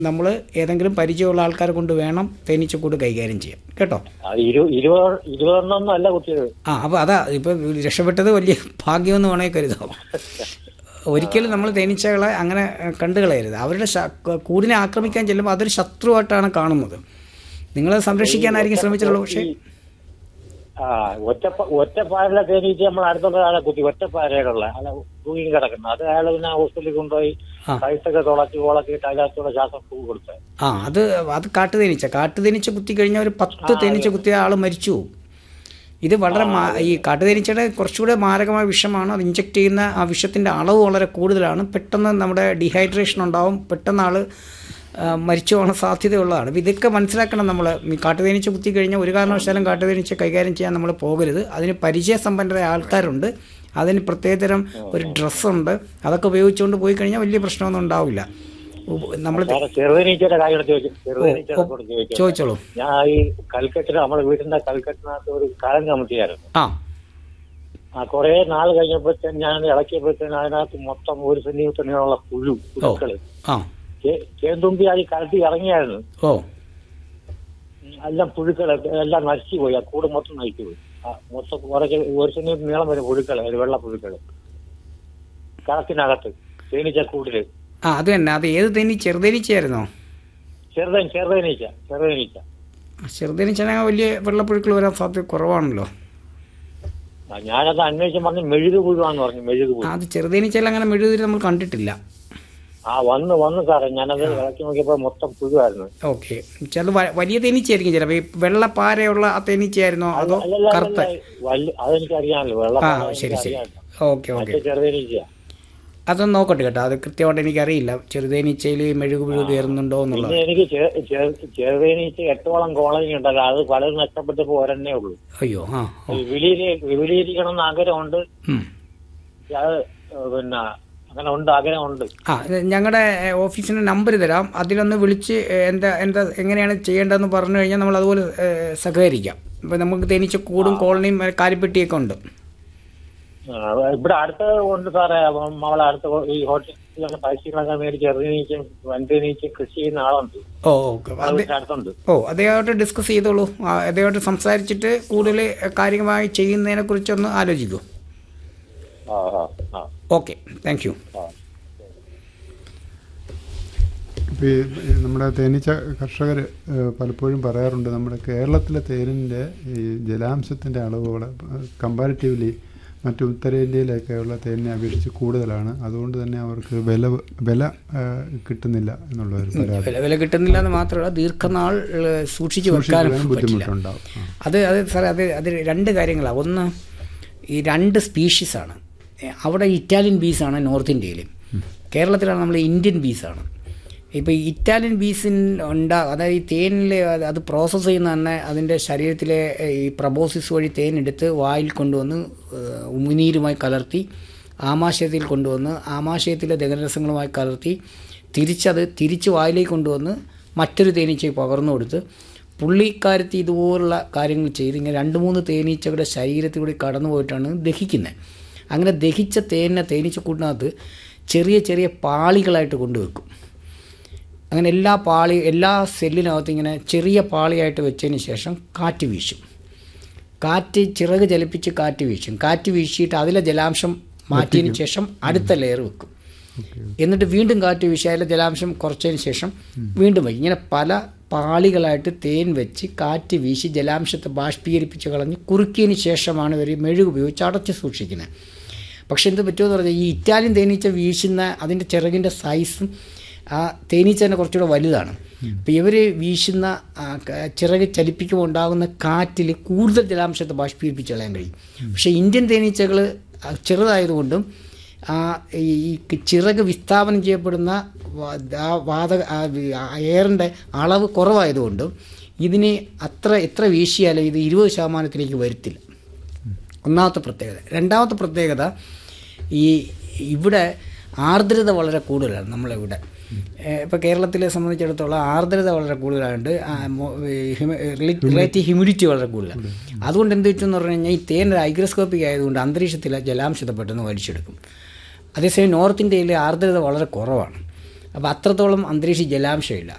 നമ്മൾ ഏതെങ്കിലും പരിചയമുള്ള ആൾക്കാരെ കൊണ്ട് വേണം തേനീച്ചക്കൂട് കൈകാര്യം ചെയ്യാൻ, കേട്ടോ. 20 അല്ല കുത്തിയത്. അപ്പോൾ അതാ ഇപ്പം രക്ഷപ്പെട്ടത് വലിയ ഭാഗ്യമെന്ന് വേണമെങ്കിൽ കരുതാം. ഒരിക്കലും നമ്മൾ തേനീച്ചകളെ അങ്ങനെ കണ്ടുകളയരുത്. അവരുടെ കൂടിനെ ആക്രമിക്കാൻ ചെല്ലുമ്പോൾ അതൊരു ശത്രുവായിട്ടാണ് കാണുന്നത്. നിങ്ങളെ സംരക്ഷിക്കാനായിരിക്കും ശ്രമിച്ചിട്ടുള്ളത്. പക്ഷേ ഒറ്റപ്പാരയിലെ തേനീച്ച നമ്മൾ അടുത്തുള്ള ആളെ കുത്തി, ഒറ്റപ്പാരയിലുള്ള ആളെ തൂങ്ങി കിടക്കുന്നത്. അത് അയാൾ പിന്നെ ഹോസ്പിറ്റലിൽ കൊണ്ടുപോയി കഴുത്തൊക്കെ തുളച്ചിട്ട് അതിനകത്തുള്ള ശ്വാസം കൊടുത്തത്. അത് കാട്ടുതേനീച്ച കുത്തി കഴിഞ്ഞാൽ ഒരു 10 തേനീച്ച കുത്തിയ ആൾ മരിച്ചു പോകും. ഇത് വളരെ ഈ കാട്ടുതേനീച്ചയുടെ കുറച്ചുകൂടെ മാരകമായ വിഷമാണ്. അത് ഇഞ്ചെക്ട് ചെയ്യുന്ന ആ വിഷത്തിൻ്റെ അളവ് വളരെ കൂടുതലാണ്. പെട്ടെന്ന് നമ്മുടെ ഡീഹൈഡ്രേഷൻ ഉണ്ടാവും, പെട്ടെന്ന് ആൾ മരിച്ചു പോകാൻ സാധ്യതയുള്ളതാണ്. അപ്പോൾ ഇതൊക്കെ മനസ്സിലാക്കണം. നമ്മൾ കാട്ടുതേനീച്ച കുത്തി കഴിഞ്ഞാൽ ഒരു കാരണവശാലും കാട്ടുതേനീച്ച കൈകാര്യം ചെയ്യാൻ നമ്മൾ പോകരുത്. അതിന് പരിചയസമ്പന്നരായ ആൾക്കാരുണ്ട്, അതിന് പ്രത്യേകതരം ഒരു ഡ്രസ്സുണ്ട്. അതൊക്കെ ഉപയോഗിച്ചുകൊണ്ട് പോയി കഴിഞ്ഞാൽ വലിയ പ്രശ്നമൊന്നും ഉണ്ടാവില്ല. നമ്മൾ ചെറുതേനീച്ചയുടെ കാര്യം ചോദിച്ചോളൂ. ഞാൻ ഈ കൽക്കെട്ടിന്, നമ്മുടെ വീടിന്റെ കൽക്കെട്ടിനകത്ത് ഒരു കാലം കമത്തിയായിരുന്നു. കുറെ നാൾ കഴിഞ്ഞപ്പോഴത്തേന് ഞാൻ ഇളക്കിയപ്പോഴത്തേന് അതിനകത്ത് മൊത്തം 1 സെന്റിമീറ്റർ നീളമുള്ള പുഴുക്കള് ചേന്തുമ്പി അത് കലത്തി ഇറങ്ങിയായിരുന്നു. എല്ലാം പുഴുക്കള് എല്ലാം നശിച്ചു പോയി. ആ കൂട് മൊത്തം നശിച്ചു പോയി. മൊത്തം 1 സെന്റിമീറ്റർ നീളം വരെ പുഴുക്കള്, വെള്ള പുഴുക്കള് കളത്തിനകത്ത് തേനീച്ചക്കൂടില്. അത് തന്നെ. അത് ഏത് ചെറുതേനീച്ചയായിരുന്നോ? ചെറുതേനീച്ച വലിയ വെള്ളപ്പുഴുക്കൾ വരാൻ സാധ്യത കുറവാണല്ലോ. ഞാനത് അന്വേഷിച്ച് പറഞ്ഞു മെഴുകു പുഴുവാന്ന് പറഞ്ഞു. മെഴുകു പുഴു. അത് ചെറുതേനീച്ചയിൽ അങ്ങനെ മെഴുകുതിരി നമ്മൾ കണ്ടിട്ടില്ല. വന്നു സാറേ, ഞാനത് ഇളക്കി നോക്കിയപ്പോ മൊത്തം പുഴുവായിരുന്നു. ഓക്കെ, ചില വലിയ തേനീച്ചയായിരിക്കും. ചിലപ്പോ ഈ വെള്ളപ്പാരയുള്ള ആ തേനീച്ചയായിരുന്നോ അതോ കറുത്ത? അതെനിക്കറിയാമല്ലോ, ശരി. ഓക്കെ. ചെറുതേനീച്ച അതൊന്ന് നോക്കട്ടെ കേട്ടോ. അത് കൃത്യമായിട്ട് എനിക്കറിയില്ല ചെറുതേനീച്ചയിൽ മെഴുകുപുഴു കയറുന്നുണ്ടോ എന്നുള്ളത്. എനിക്ക് ചെറുതേനീച്ച 8ഓളം കോളനി ഉണ്ടല്ലോ, അത് പലരും നഷ്ടപ്പെട്ടപ്പോ ഒരെണ്ണേ ഉള്ളൂ. അയ്യോ. വിപുലീകരിക്കണം എന്ന് ആഗ്രഹമുണ്ട്. അത് പിന്നെ അങ്ങനെ ഉണ്ട്, ആഗ്രഹമുണ്ട്. ഞങ്ങളുടെ ഓഫീസിന്റെ നമ്പർ തരാം, അതിലൊന്ന് വിളിച്ച് എന്താ എങ്ങനെയാണ് ചെയ്യേണ്ടതെന്ന് പറഞ്ഞു കഴിഞ്ഞാൽ നമ്മൾ അതുപോലെ സഹകരിക്കാം. ഇപ്പം നമുക്ക് തേനീച്ച കൂടും കോളനിയും കാര്യപ്പെട്ടിയൊക്കെ ഉണ്ട്. ഇവിടെ അടുത്ത് ഉണ്ട് സാറേ. നമ്മളെ അടുത്ത് ഈ ഹോട്ടലിലൊക്കെ പൈസകളൊക്കെ മേടിച്ച് ചെറുതേനീച്ചയും വൻതേനീച്ചയും കൃഷി ചെയ്യുന്ന ആളുണ്ട്. അടുത്തുണ്ട്. അദ്ദേഹമായിട്ട് ഡിസ്കസ് ചെയ്തോളൂ. അദ്ദേഹമായിട്ട് സംസാരിച്ചിട്ട് കൂടുതൽ കാര്യമായി ചെയ്യുന്നതിനെ കുറിച്ചൊന്ന് ആലോചിക്കൂ. Okay, thank you. നമ്മുടെ തേനീച്ച കർഷകർ പലപ്പോഴും പറയാറുണ്ട്, നമ്മുടെ കേരളത്തിലെ തേനിൻ്റെ ഈ ജലാംശത്തിൻ്റെ അളവുകൾ കമ്പാരിറ്റീവ്ലി മറ്റു ഉത്തരേന്ത്യയിലൊക്കെയുള്ള തേനിനെ അപേക്ഷിച്ച് കൂടുതലാണ്. അതുകൊണ്ട് തന്നെ അവർക്ക് വില കിട്ടുന്നില്ല എന്നുള്ളൊരു പരാതി. വില കിട്ടുന്നില്ല എന്ന് മാത്രമല്ല, ദീർഘനാൾ സൂക്ഷിച്ച് വെക്കാനും ബുദ്ധിമുട്ടുണ്ടാവും. അത് സാറേ, അത് 2 കാര്യങ്ങളാണ്. ഒന്ന്, ഈ 2 സ്പീഷീസാണ്. അവിടെ ഇറ്റാലിയൻ ബീസാണ് നോർത്ത് ഇന്ത്യയിൽ, കേരളത്തിലാണ് നമ്മൾ ഇന്ത്യൻ ബീസാണ്. ഇപ്പോൾ ഇറ്റാലിയൻ ബീസിൻ അതായത് ഈ തേനിൽ അത് പ്രോസസ്സ് ചെയ്യുന്ന തന്നെ അതിൻ്റെ ശരീരത്തിലെ ഈ പ്രബോസിസ് വഴി തേനെടുത്ത് വായിൽ കൊണ്ടുവന്ന് ഉമിനീരുമായി കലർത്തി ആമാശയത്തിൽ കൊണ്ടുവന്ന് ആമാശയത്തിലെ ദഹനരസങ്ങളുമായി കലർത്തി തിരിച്ച് വായിലേക്ക് കൊണ്ടുവന്ന് മറ്റൊരു തേനീച്ചയെ പകർന്നു കൊടുത്ത് പുള്ളിക്കാരത്തി ഇതുപോലുള്ള കാര്യങ്ങൾ ചെയ്ത് ഇങ്ങനെ 2-3 തേനീച്ചകളുടെ ശരീരത്തിലൂടെ കടന്നു പോയിട്ടാണ് ദഹിക്കുന്നത്. അങ്ങനെ ദഹിച്ച തേനീച്ചക്കൂട്ടിനകത്ത് ചെറിയ പാളികളായിട്ട് കൊണ്ടുവെക്കും. അങ്ങനെ എല്ലാ സെല്ലിനകത്ത് ഇങ്ങനെ ചെറിയ പാളിയായിട്ട് വെച്ചതിന് ശേഷം കാറ്റ് വീശും. ചിറക് ചലിപ്പിച്ച് കാറ്റ് വീശും. കാറ്റ് വീശിയിട്ട് അതിലെ ജലാംശം മാറ്റിയതിന് ശേഷം അടുത്ത ലെയർ വെക്കും. എന്നിട്ട് വീണ്ടും കാറ്റ് വീശി അതിലെ ജലാംശം കുറച്ചതിന് ശേഷം വീണ്ടും വയ്ക്കും. ഇങ്ങനെ പല പാളികളായിട്ട് തേൻ വെച്ച് കാറ്റ് വീശി ജലാംശത്തെ ബാഷ്പീകരിപ്പിച്ച് കളഞ്ഞ് കുറുക്കിയതിന് ശേഷമാണ് ഇവർ മെഴുക് ഉപയോഗിച്ച് അടച്ച് സൂക്ഷിക്കുന്നത്. പക്ഷെ എന്ത് പറ്റുമെന്ന് പറഞ്ഞാൽ ഈ ഇറ്റാലിയൻ തേനീച്ച വീശുന്ന അതിൻ്റെ ചിറകിൻ്റെ സൈസും ആ തേനീച്ച തന്നെ കുറച്ചുകൂടെ വലുതാണ്. അപ്പോൾ ഇവർ വീശുന്ന ചിറക് ചലിപ്പിക്കുമ്പോൾ ഉണ്ടാകുന്ന കാറ്റിൽ കൂടുതൽ ജലാംശത്തെ ബാഷ്പീകരിപ്പിച്ച് കളയാൻ കഴിയും. പക്ഷേ ഇന്ത്യൻ തേനീച്ചകൾ ചെറുതായതുകൊണ്ടും ഈ ചിറക് വിസ്ഥാപനം ചെയ്യപ്പെടുന്ന എയറിൻ്റെ അളവ് കുറവായതുകൊണ്ടും ഇതിന് എത്ര വീശിയാലും ഇത് 20% വരത്തില്ല. ഒന്നാമത്തെ പ്രത്യേകത. രണ്ടാമത്തെ പ്രത്യേകത, ഇവിടെ ആർദ്രത വളരെ കൂടുതലാണ്. നമ്മളിവിടെ ഇപ്പോൾ കേരളത്തിലെ സംബന്ധിച്ചിടത്തോളം ആർദ്രത വളരെ കൂടുതലായതുകൊണ്ട് റിലേറ്റീവ് ഹ്യൂമിഡിറ്റി വളരെ കൂടുതലാണ്. അതുകൊണ്ട് എന്ത് പറ്റുമെന്ന് പറഞ്ഞു കഴിഞ്ഞാൽ ഈ തേൻ ഹൈഗ്രോസ്കോപ്പിക് ആയതുകൊണ്ട് അന്തരീക്ഷത്തിലെ ജലാംശത്തെ പെട്ടെന്ന് വലിച്ചെടുക്കും. അതേസമയം നോർത്ത് ഇന്ത്യയിലെ ആർദ്രത വളരെ കുറവാണ്. അപ്പോൾ അത്രത്തോളം അന്തരീക്ഷ ജലാംശമില്ല.